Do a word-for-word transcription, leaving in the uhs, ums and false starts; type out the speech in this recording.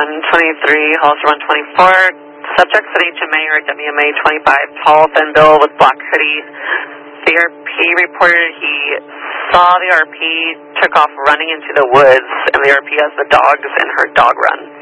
one twenty-three, Hollister one twenty-four. Subjects at H M A or W M A twenty-five, tall, thin bill with black hoodie. The R P reported he saw the R P, took off running into the woods, and the R P has the dogs in her dog run.